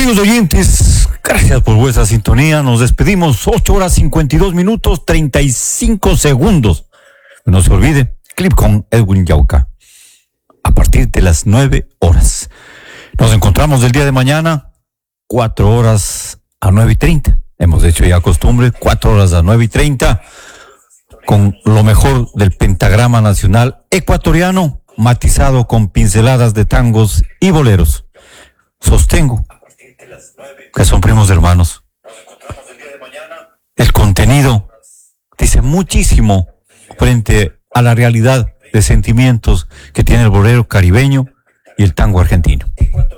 Amigos oyentes, gracias por vuestra sintonía. Nos despedimos. 8:52, 35 segundos. No se olvide, clip con Edwin Yauca. A partir de las 9 horas. Nos encontramos el día de mañana, 4 horas a 9:30. Hemos hecho ya costumbre, 4 horas a 9:30, con lo mejor del pentagrama nacional ecuatoriano, matizado con pinceladas de tangos y boleros. Sostengo que son primos hermanos. El contenido dice muchísimo frente a la realidad de sentimientos que tiene el bolero caribeño y el tango argentino.